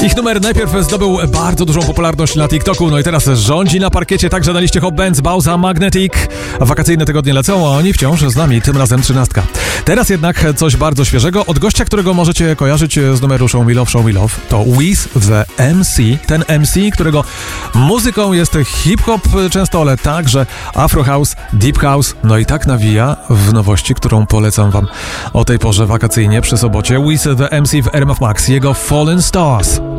Ich numer najpierw zdobył bardzo dużą popularność na TikToku, no i teraz rządzi na parkiecie, także na liście Hot Bands Bauza Magnetic. Wakacyjne tygodnie lecą, a oni wciąż z nami, tym razem 13. Teraz jednak coś bardzo świeżego od gościa, którego możecie kojarzyć z numeru Show Me Love, Show Me Love. To Wiz the MC, ten MC, którego muzyką jest hip-hop często, ale także Afro House, Deep House, no i tak nawija w nowości, którą polecam wam o tej porze wakacyjnie przy sobocie. Wiz the MC w RMF Max, jego Fallen Stars.